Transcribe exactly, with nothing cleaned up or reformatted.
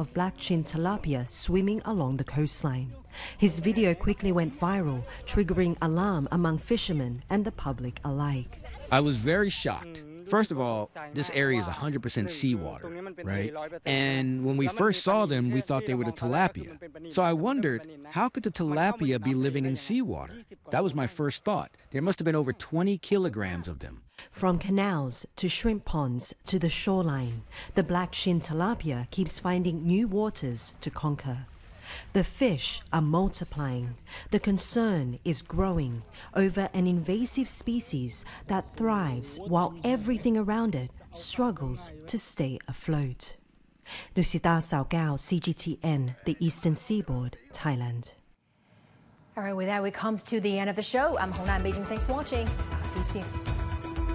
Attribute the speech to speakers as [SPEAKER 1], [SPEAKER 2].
[SPEAKER 1] of black-chin tilapia swimming along the coastline. His video quickly went viral, triggering alarm among fishermen and the public alike.
[SPEAKER 2] I was very shocked. First of all, this area is one hundred percent seawater, right? And when we first saw them, we thought they were the tilapia. So I wondered, how could the tilapia be living in seawater? That was my first thought. There must have been over twenty kilograms of them.
[SPEAKER 1] From canals to shrimp ponds to the shoreline, the black-shin tilapia keeps finding new waters to conquer. The fish are multiplying. The concern is growing over an invasive species that thrives while everything around it struggles to stay afloat. Lucida Saogao, C G T N, the Eastern Seaboard, Thailand.
[SPEAKER 3] All right, with that, we come to the end of the show. I'm Hong Nan Beijing. Thanks for watching. See you soon.